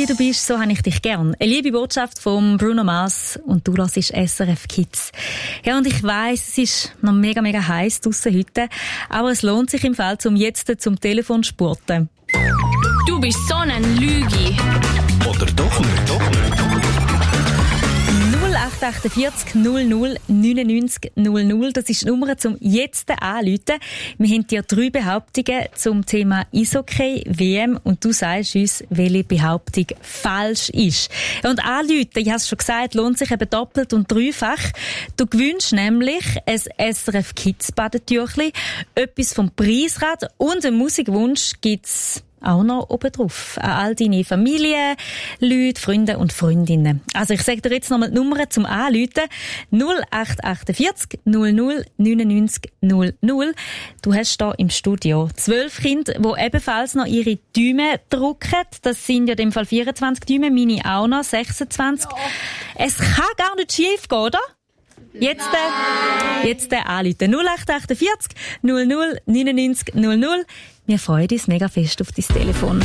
wie du bist, so habe ich dich gern. Eine liebe Botschaft von Bruno Mars und du hörst SRF Kids. Ja, und ich weiss, es ist noch mega, mega heiß draussen heute, aber es lohnt sich im Fall, jetzt zum Telefon zu spurten. Du bist so ein Lügi. Oder doch nicht? 0848 00 99 00, das ist die Nummer zum jetzt anrufen. Wir haben dir 3 Behauptungen zum Thema Eishockey, WM und du sagst uns, welche Behauptung falsch ist. Und anrufen, ich habe es schon gesagt, lohnt sich eben doppelt und dreifach. Du gewünscht nämlich ein SRF Kids Badetüchli, etwas vom Preisrad und einen Musikwunsch gibt's auch noch oben drauf. An all deine Familie, Leute, Freunde und Freundinnen. Also ich sage dir jetzt nochmal die Nummer zum Anrufen. 0848 00 99 00. Du hast hier im Studio 12 Kinder, die ebenfalls noch ihre Däume drücken. Das sind ja in dem Fall 24 Däume, meine auch noch 26. Ja. Es kann gar nicht schief gehen, oder? Jetzt anrufen. 0848 00 99 00. Wir freuen uns mega fest auf dein Telefon.